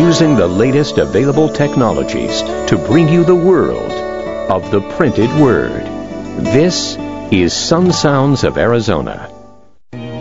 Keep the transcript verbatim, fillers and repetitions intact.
using the latest available technologies to bring you the world of the printed word. This is Sun Sounds of Arizona.